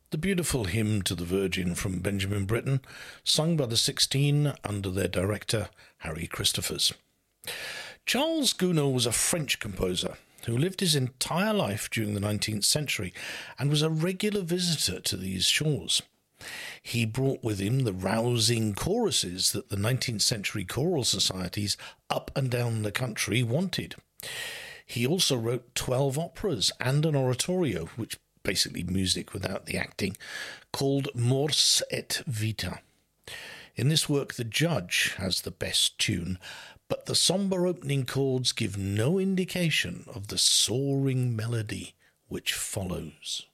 The beautiful hymn to the Virgin from Benjamin Britten, sung by the 16 under their director, Harry Christophers. Charles Gounod was a French composer who lived his entire life during the 19th century and was a regular visitor to these shores. He brought with him the rousing choruses that the 19th century choral societies up and down the country wanted. He also wrote 12 operas and an oratorio, which basically music without the acting, called Mors et Vita. In this work, the judge has the best tune, but the sombre opening chords give no indication of the soaring melody which follows.